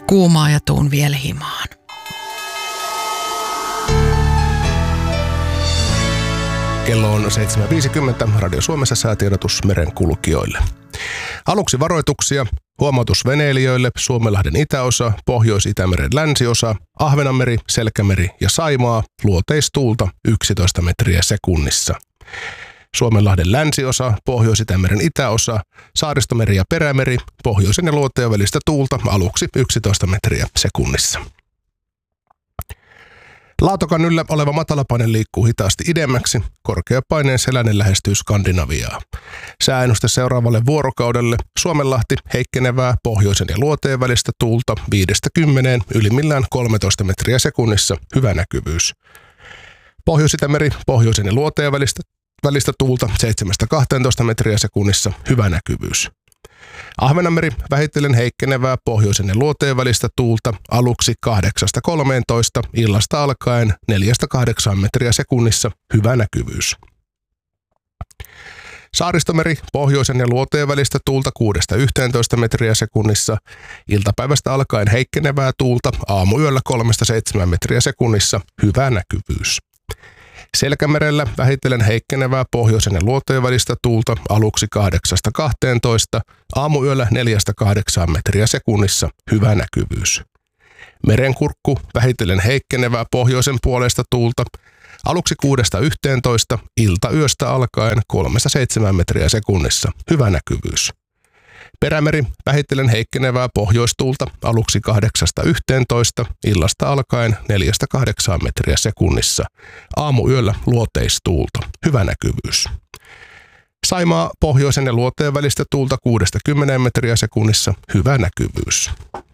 kuumaa ja tuun vielä himaan. Kello on 7.50. Radio Suomessa säätiedotus merenkulkijoille. Aluksi varoituksia. Huomautus veneilijöille: Suomenlahden itäosa, Pohjois-Itämeren länsiosa, Ahvenanmeri, Selkämeri ja Saimaa, luoteistuulta 11 metriä sekunnissa. Suomenlahden länsiosa, Pohjois-Itämeren itäosa, Saaristomeri ja Perämeri, pohjoisen ja luoteen välistä tuulta aluksi 11 metriä sekunnissa. Laatokan yllä oleva matalapaine liikkuu hitaasti idemmäksi, korkeapaineen selänen lähestyy Skandinaviaa. Sääennuste seuraavalle vuorokaudelle: Suomenlahti heikkenevää pohjoisen ja luoteen välistä tuulta 5-10, ylimmillään 13 metriä sekunnissa, hyvä näkyvyys. Pohjois-Itämeri pohjoisen ja luoteen välistä tuulta 7-12 metriä sekunnissa, hyvä näkyvyys. Ahvenanmeri vähitellen heikkenevää pohjoisen ja luoteen välistä tuulta aluksi 8-13, illasta alkaen 4-8 metriä sekunnissa, hyvä näkyvyys. Saaristomeri pohjoisen ja luoteen välistä tuulta 6-11 metriä sekunnissa, iltapäivästä alkaen heikkenevää tuulta aamuyöllä 3-7 metriä sekunnissa, hyvä näkyvyys. Selkämerellä vähitellen heikkenevää pohjoisen ja luoteen välistä tuulta aluksi 8-12, aamuyöllä 4-8 metriä sekunnissa, hyvä näkyvyys. Merenkurkku vähitellen heikkenevää pohjoisen puolesta tuulta aluksi 6-11, iltayöstä alkaen 3-7 metriä sekunnissa, hyvä näkyvyys. Perämeri vähitellen heikkenevää pohjoistuulta aluksi 8-11, illasta alkaen 4-8 metriä sekunnissa, aamuyöllä luoteistuulta, hyvä näkyvyys. Saimaa pohjoisen ja luoteen välistä tuulta 6-10 metriä sekunnissa, hyvä näkyvyys.